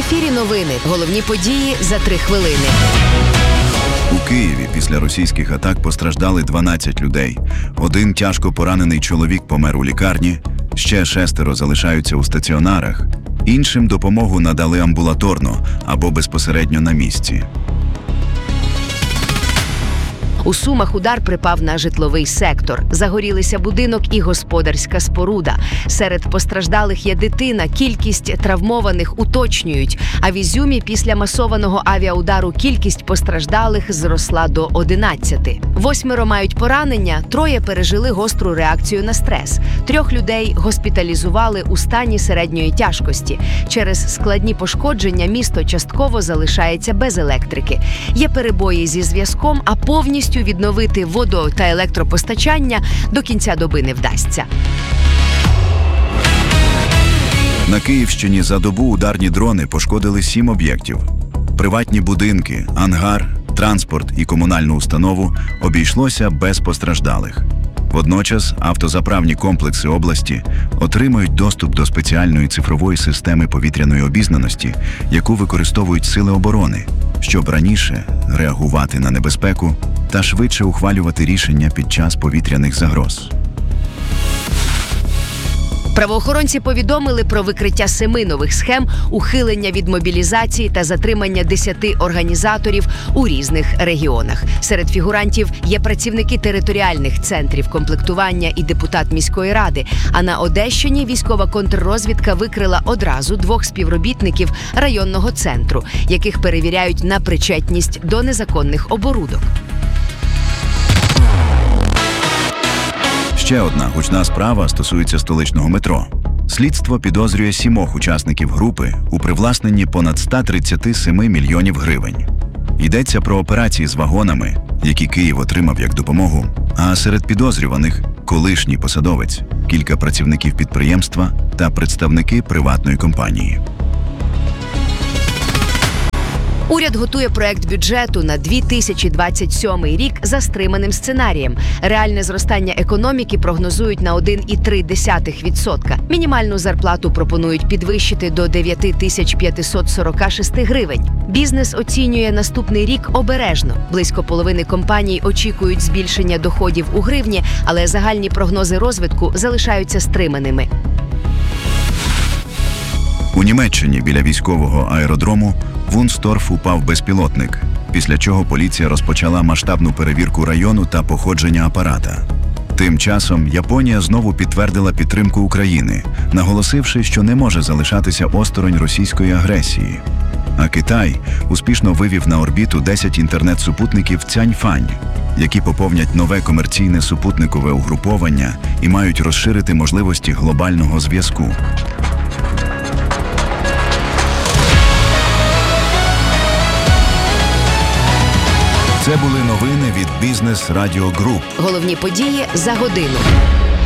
ефірі новини. Головні події за 3 хвилини. У Києві після російських атак постраждали 12 людей. Один тяжко поранений чоловік помер у лікарні, ще 6 залишаються у стаціонарах. Іншим допомогу надали амбулаторно або безпосередньо на місці. У Сумах удар припав на житловий сектор. Загорілися будинок і господарська споруда. Серед постраждалих є дитина, кількість травмованих уточнюють. А в Ізюмі після масованого авіаудару кількість постраждалих зросла до 11. 8 мають поранення, 3 пережили гостру реакцію на стрес. 3 людей госпіталізували у стані середньої тяжкості. Через складні пошкодження місто частково залишається без електрики. Є перебої зі зв'язком, а повністю відновити водо- та електропостачання до кінця доби не вдасться. На Київщині за добу ударні дрони пошкодили 7 об'єктів. Приватні будинки, ангар, транспорт і комунальну установу обійшлося без постраждалих. Водночас автозаправні комплекси області отримають доступ до спеціальної цифрової системи повітряної обізнаності, яку використовують сили оборони, щоб раніше реагувати на небезпеку та швидше ухвалювати рішення під час повітряних загроз. Правоохоронці повідомили про викриття 7 нових схем ухилення від мобілізації та затримання 10 організаторів у різних регіонах. Серед фігурантів є працівники територіальних центрів комплектування і депутат міської ради. А на Одещині військова контррозвідка викрила одразу 2 співробітників районного центру, яких перевіряють на причетність до незаконних оборудок. Ще одна гучна справа стосується столичного метро. Слідство підозрює 7 учасників групи у привласненні понад 137 мільйонів гривень. Йдеться про операції з вагонами, які Київ отримав як допомогу, а серед підозрюваних – колишній посадовець, кілька працівників підприємства та представники приватної компанії. Уряд готує проект бюджету на 2027 рік за стриманим сценарієм. Реальне зростання економіки прогнозують на 1,3%. Мінімальну зарплату пропонують підвищити до 9546 гривень. Бізнес оцінює наступний рік обережно. Близько половини компаній очікують збільшення доходів у гривні, але загальні прогнози розвитку залишаються стриманими. У Німеччині біля військового аеродрому в Вунсторф упав безпілотник, після чого поліція розпочала масштабну перевірку району та походження апарата. Тим часом Японія знову підтвердила підтримку України, наголосивши, що не може залишатися осторонь російської агресії. А Китай успішно вивів на орбіту 10 інтернет-супутників Цяньфань, які поповнять нове комерційне супутникове угруповання і мають розширити можливості глобального зв'язку. Це були новини від Бізнес Радіо Груп. Головні події за годину.